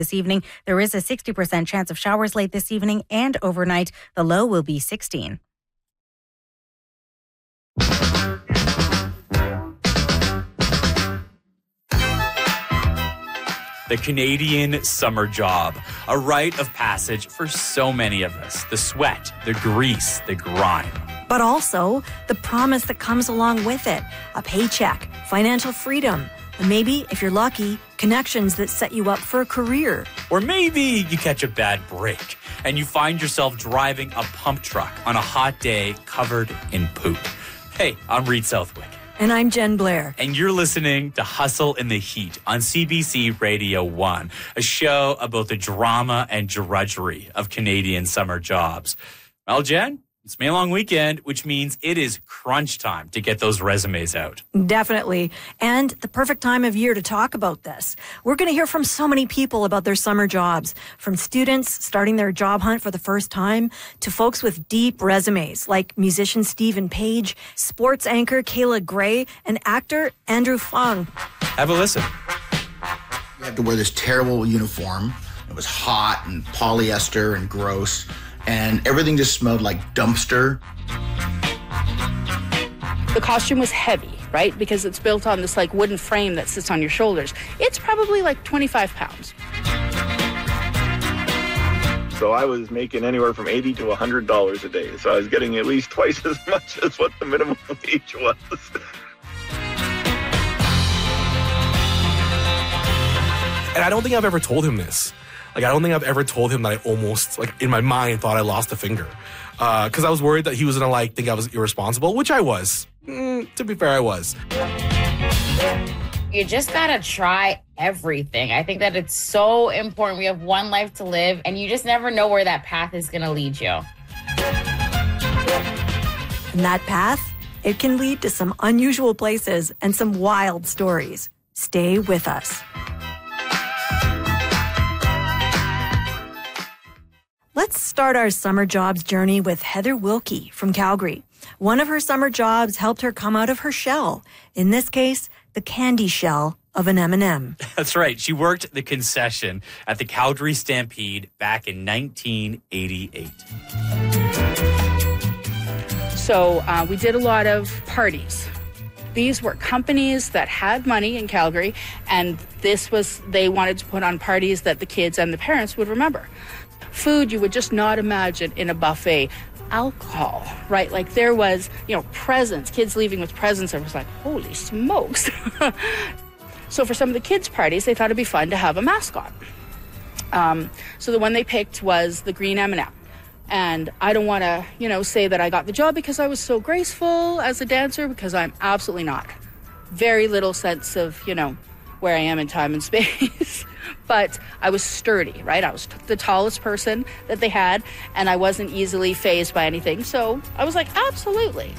this evening. There is a 60% chance of showers late this evening and overnight. The low will be 16. The Canadian summer job, a rite of passage for so many of us. The sweat, the grease, the grime. But also the promise that comes along with it. A paycheck, financial freedom, and maybe, if you're lucky, connections that set you up for a career. Or maybe you catch a bad break and you find yourself driving a pump truck on a hot day covered in poop. Hey, I'm Reed Southwick. And I'm Jen Blair. And you're listening to Hustle in the Heat on CBC Radio 1, a show about the drama and drudgery of Canadian summer jobs. Well, Jen, it's May Long Weekend, which means it is crunch time to get those resumes out. Definitely. And the perfect time of year to talk about this. We're going to hear from so many people about their summer jobs, from students starting their job hunt for the first time to folks with deep resumes like musician Stephen Page, sports anchor Kayla Gray, and actor Andrew Fung. Have a listen. We had to wear this terrible uniform. It was hot and polyester and gross. And everything just smelled like dumpster. The costume was heavy, right? Because it's built on this like wooden frame that sits on your shoulders. It's probably like 25 pounds. So I was making anywhere from $80 to $100 a day. So I was getting at least twice as much as what the minimum wage was. And I don't think I've ever told him this. Like, I don't think I've ever told him that I almost, like, in my mind, thought I lost a finger. Because I was worried that he was going to, like, think I was irresponsible, which I was. To be fair, I was. You just got to try everything. I think that it's so important. We have one life to live, and you just never know where that path is going to lead you. And that path, it can lead to some unusual places and some wild stories. Stay with us. Let's start our summer jobs journey with Heather Wilkie from Calgary. One of her summer jobs helped her come out of her shell. In this case, the candy shell of an M&M. That's right. She worked the concession at the Calgary Stampede back in 1988. So we did a lot of parties. These were companies that had money in Calgary, and they wanted to put on parties that the kids and the parents would remember. Food you would just not imagine in a buffet. Alcohol, right? Like there was, presents, kids leaving with presents. I was like, holy smokes. So for some of the kids' parties, they thought it'd be fun to have a mascot. So the one they picked was the green M&M. And I don't want to, say that I got the job because I was so graceful as a dancer, because I'm absolutely not. Very little sense of, where I am in time and space. But I was sturdy, right? I was the tallest person that they had, and I wasn't easily fazed by anything. So I was like, absolutely.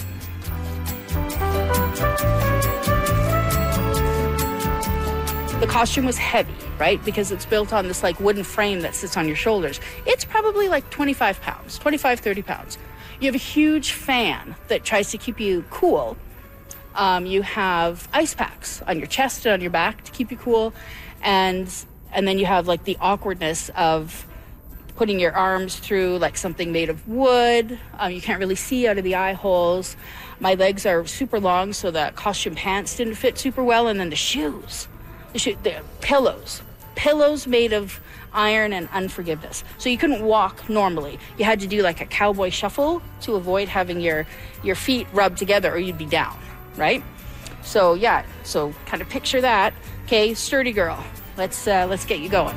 The costume was heavy, right? Because it's built on this like wooden frame that sits on your shoulders. It's probably like 25 pounds, 25, 30 pounds. You have a huge fan that tries to keep you cool. You have ice packs on your chest and on your back to keep you cool. And then you have like the awkwardness of putting your arms through like something made of wood. You can't really see out of the eye holes. My legs are super long, so the costume pants didn't fit super well. And then the shoes, the pillows made of iron and unforgiveness. So you couldn't walk normally. You had to do like a cowboy shuffle to avoid having your feet rubbed together, or you'd be down, right? So yeah, so kind of picture that. Okay, sturdy girl. Let's get you going.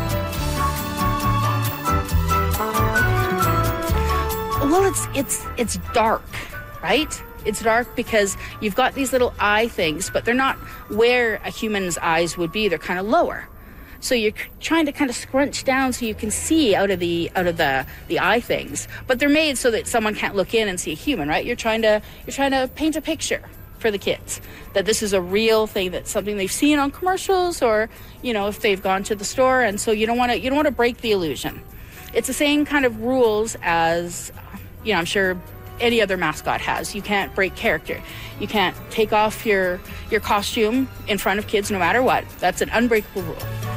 Well, it's dark, right? It's dark because you've got these little eye things, but they're not where a human's eyes would be. They're kind of lower. So you're trying to kind of scrunch down so you can see out of the eye things. But they're made so that someone can't look in and see a human, right? You're trying to paint a picture for the kids that this is a real thing, that's something they've seen on commercials, or if they've gone to the store. And so you don't want to break the illusion. It's the same kind of rules as I'm sure any other mascot has. You can't break character. You can't take off your costume in front of kids no matter what. That's an unbreakable rule.